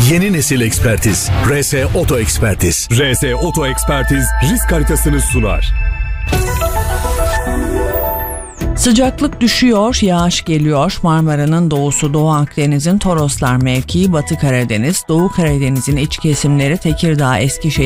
Yeni nesil ekspertiz. RS Oto Ekspertiz. RS Oto Ekspertiz risk haritasını sunar. Sıcaklık düşüyor, yağış geliyor. Marmara'nın doğusu, Doğu Akdeniz'in Toroslar mevkii, Batı Karadeniz, Doğu Karadeniz'in iç kesimleri, Tekirdağ, Eskişehir,